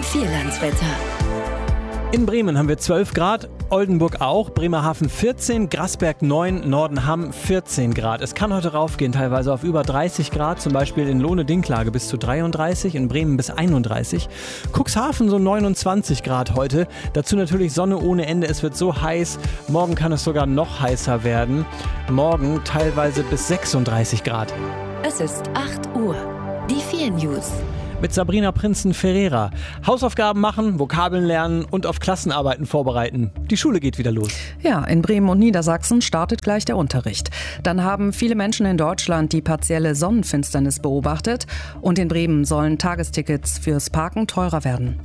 Vierlandswetter. In Bremen haben wir 12 Grad, Oldenburg auch, Bremerhaven 14, Grasberg 9, Nordenham 14 Grad. Es kann heute raufgehen, teilweise auf über 30 Grad, zum Beispiel in Lohne-Dinklage bis zu 33, in Bremen bis 31. Cuxhaven so 29 Grad heute, dazu natürlich Sonne ohne Ende, es wird so heiß, morgen kann es sogar noch heißer werden. Morgen teilweise bis 36 Grad. Es ist 8 Uhr. Die 4 News. Mit Sabrina Prinzen-Ferreira. Hausaufgaben machen, Vokabeln lernen und auf Klassenarbeiten vorbereiten. Die Schule geht wieder los. Ja, in Bremen und Niedersachsen startet gleich der Unterricht. Dann haben viele Menschen in Deutschland die partielle Sonnenfinsternis beobachtet. Und in Bremen sollen Tagestickets fürs Parken teurer werden.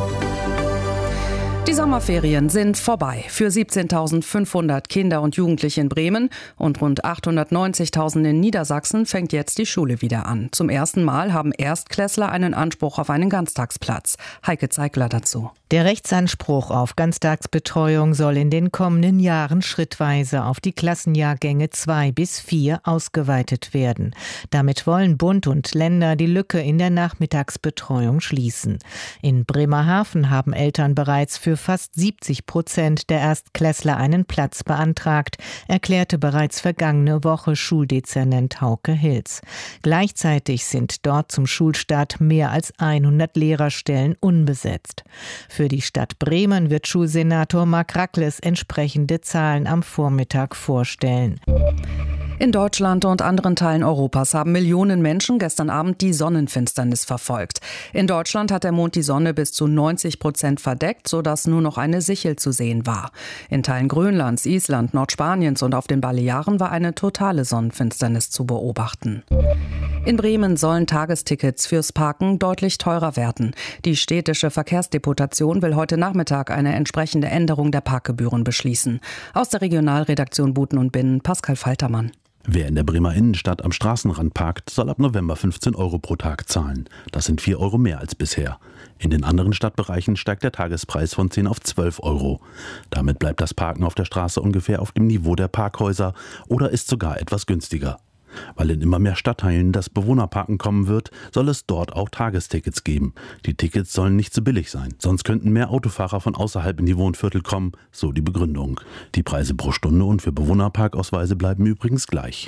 Die Sommerferien sind vorbei. Für 17.500 Kinder und Jugendliche in Bremen und rund 890.000 in Niedersachsen fängt jetzt die Schule wieder an. Zum ersten Mal haben Erstklässler einen Anspruch auf einen Ganztagsplatz. Heike Zeigler dazu. Der Rechtsanspruch auf Ganztagsbetreuung soll in den kommenden Jahren schrittweise auf die Klassenjahrgänge 2 bis 4 ausgeweitet werden. Damit wollen Bund und Länder die Lücke in der Nachmittagsbetreuung schließen. In Bremerhaven haben Eltern bereits für fast 70% der Erstklässler einen Platz beantragt, erklärte bereits vergangene Woche Schuldezernent Hauke Hilz. Gleichzeitig sind dort zum Schulstart mehr als 100 Lehrerstellen unbesetzt. Für die Stadt Bremen wird Schulsenator Marc Rackles entsprechende Zahlen am Vormittag vorstellen. In Deutschland und anderen Teilen Europas haben Millionen Menschen gestern Abend die Sonnenfinsternis verfolgt. In Deutschland hat der Mond die Sonne bis zu 90% verdeckt, sodass nur noch eine Sichel zu sehen war. In Teilen Grönlands, Island, Nordspaniens und auf den Balearen war eine totale Sonnenfinsternis zu beobachten. In Bremen sollen Tagestickets fürs Parken deutlich teurer werden. Die städtische Verkehrsdeputation will heute Nachmittag eine entsprechende Änderung der Parkgebühren beschließen. Aus der Regionalredaktion Buten und Binnen, Pascal Faltermann. Wer in der Bremer Innenstadt am Straßenrand parkt, soll ab November 15 € pro Tag zahlen. Das sind 4 € mehr als bisher. In den anderen Stadtbereichen steigt der Tagespreis von 10 auf 12 €. Damit bleibt das Parken auf der Straße ungefähr auf dem Niveau der Parkhäuser oder ist sogar etwas günstiger. Weil in immer mehr Stadtteilen das Bewohnerparken kommen wird, soll es dort auch Tagestickets geben. Die Tickets sollen nicht zu billig sein, sonst könnten mehr Autofahrer von außerhalb in die Wohnviertel kommen, so die Begründung. Die Preise pro Stunde und für Bewohnerparkausweise bleiben übrigens gleich.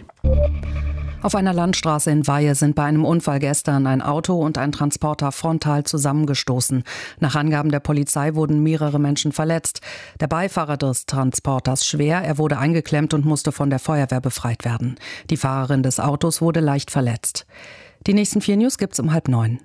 Auf einer Landstraße in Weihe sind bei einem Unfall gestern ein Auto und ein Transporter frontal zusammengestoßen. Nach Angaben der Polizei wurden mehrere Menschen verletzt. Der Beifahrer des Transporters schwer, er wurde eingeklemmt und musste von der Feuerwehr befreit werden. Die Fahrerin des Autos wurde leicht verletzt. Die nächsten 4 News gibt's um 8:30.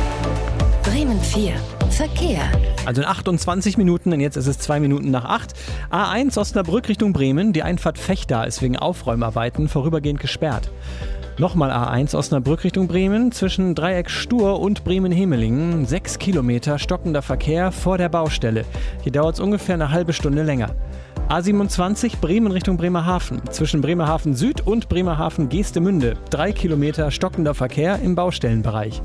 Bremen 4. Verkehr. Also in 28 Minuten, und jetzt ist es 2 Minuten nach 8. A1 Osnabrück Richtung Bremen. Die Einfahrt Vechta ist wegen Aufräumarbeiten vorübergehend gesperrt. Nochmal A1 Osnabrück Richtung Bremen. Zwischen Dreieck Stur und Bremen-Hemelingen 6 Kilometer stockender Verkehr vor der Baustelle. Hier dauert es ungefähr eine halbe Stunde länger. A27 Bremen Richtung Bremerhaven. Zwischen Bremerhaven Süd und Bremerhaven Geestemünde 3 Kilometer stockender Verkehr im Baustellenbereich.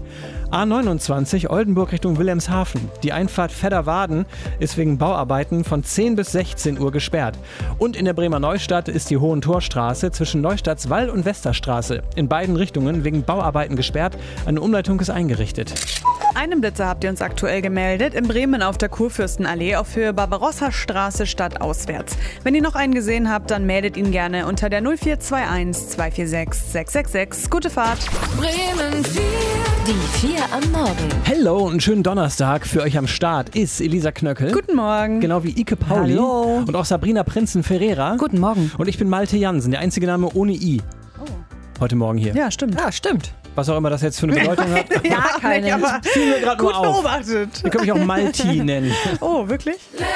A29 Oldenburg Richtung Wilhelmshaven. Die Einfahrt Vedderwaden ist wegen Bauarbeiten von 10 bis 16 Uhr gesperrt. Und in der Bremer Neustadt ist die Hohentorstraße zwischen Neustadtswall und Westerstraße in beiden Richtungen wegen Bauarbeiten gesperrt. Eine Umleitung ist eingerichtet. Einen Blitzer habt ihr uns aktuell gemeldet. In Bremen auf der Kurfürstenallee auf Höhe Barbarossa-Straße stadtauswärts. Wenn ihr noch einen gesehen habt, dann meldet ihn gerne unter der 0421 246 666. Gute Fahrt. Bremen 4. Die 4 am Morgen. Hello und einen schönen Donnerstag. Für euch am Start ist Elisa Knöckel. Guten Morgen. Genau wie Ike Pauli. Hallo. Und auch Sabrina Prinzen-Ferreira. Guten Morgen. Und ich bin Malte Jansen, der einzige Name ohne I. Heute Morgen hier. Ja, stimmt. Ja, stimmt. Was auch immer das jetzt für eine Bedeutung hat. Ja, keine. Aber Fiel mir gerade gut nur auf. beobachtet. Ihr könnt mich auch Malti nennen. Oh, wirklich?